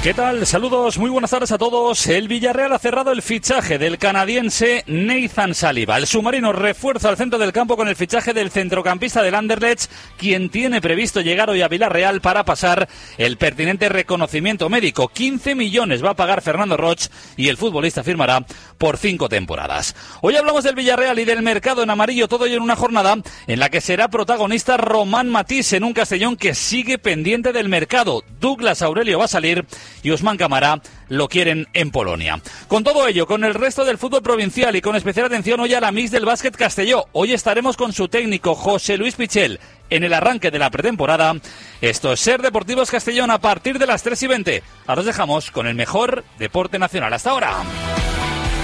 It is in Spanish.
¿Qué tal? Saludos, muy buenas tardes a todos. El Villarreal ha cerrado el fichaje del canadiense Nathan Saliba. El submarino refuerza el centro del campo con el fichaje del centrocampista del Anderlecht, quien tiene previsto llegar hoy a Villarreal para pasar el pertinente reconocimiento médico. 15 millones va a pagar Fernando Roig y el futbolista firmará por 5 temporadas. Hoy hablamos del Villarreal y del mercado en amarillo, todo ello en una jornada en la que será protagonista Román Matís en un Castellón que sigue pendiente del mercado. Douglas Aurelio va a salir y Ousmane Camara lo quieren en Polonia. Con todo ello, con el resto del fútbol provincial y con especial atención hoy a la mix del básquet Castelló. Hoy estaremos con su técnico José Luis Pichel en el arranque de la pretemporada. Esto es Ser Deportivos Castellón a partir de las 3:20. Ahora os dejamos con el mejor deporte nacional hasta ahora.